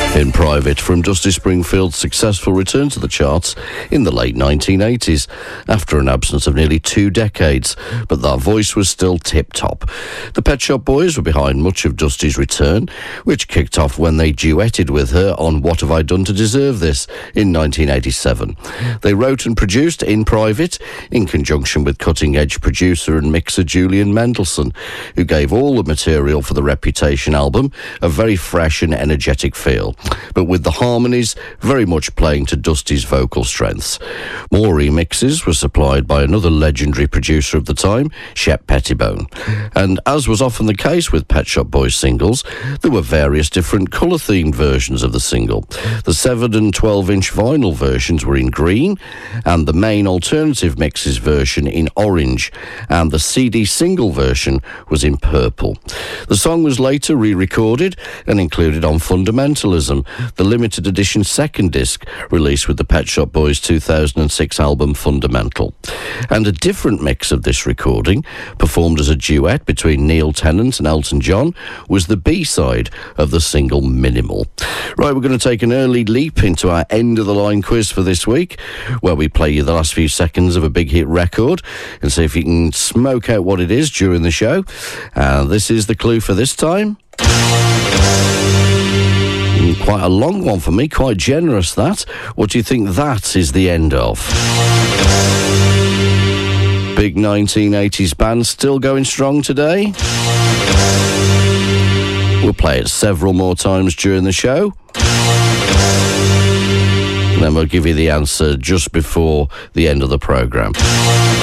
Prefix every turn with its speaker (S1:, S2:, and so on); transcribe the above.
S1: In Private, from Dusty Springfield's successful return to the charts in the late 1980s, after an absence of nearly 2 decades, but that voice was still tip-top. The Pet Shop Boys were behind much of Dusty's return, which kicked off when they duetted with her on What Have I Done to Deserve This in 1987. They wrote and produced In Private in conjunction with cutting-edge producer and mixer Julian Mendelssohn, who gave all the material for the Reputation album a very fresh and energetic feel, but with the harmonies very much playing to Dusty's vocal strengths. More remixes were supplied by another legendary producer of the time, Shep Pettibone. And as was often the case with Pet Shop Boys singles, there were various different colour-themed versions of the single. The 7 and 12-inch vinyl versions were in green, and the main alternative mixes version in orange, and the CD single version was in purple. The song was later re-recorded and included on Fundamentalism, the limited edition second disc released with the Pet Shop Boys' 2006 album Fundamental. And a different mix of this recording, performed as a duet between Neil Tennant and Elton John, was the B-side of the single Minimal. Right, we're going to take an early leap into our end-of-the-line quiz for this week, where we play you the last few seconds of a big hit record and see if you can smoke out what it is during the show. This is the clue for this time. Quite a long one for me, quite generous that. What do you think that is the end of? Big 1980s band still going strong today? We'll play it several more times during the show. Then we'll give you the answer just before the end of the programme.